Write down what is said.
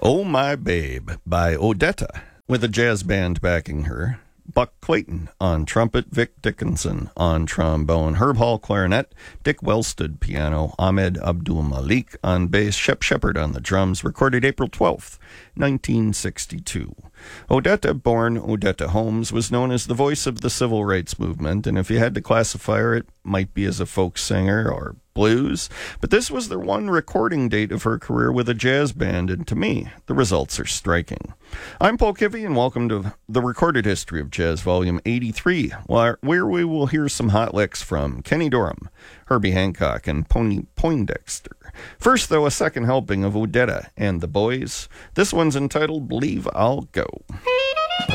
Oh My Babe by Odetta, with a jazz band backing her. Buck Clayton on trumpet, Vic Dickinson on trombone, Herb Hall clarinet, Dick Wellstead piano, Ahmed Abdul Malik on bass, Shep Shepard on the drums, recorded April 12th, 1962. Odetta, born Odetta Holmes, was known as the voice of the civil rights movement, and if you had to classify her, it might be as a folk singer or blues, but this was the one recording date of her career with a jazz band, and to me, the results are striking. I'm Paul Kivy, and welcome to the Recorded History of Jazz, Volume 83, where we will hear some hot licks from Kenny Dorham, Herbie Hancock, and Pony Poindexter. First, though, a second helping of Odetta and the Boys. This one's entitled Believe I'll Go.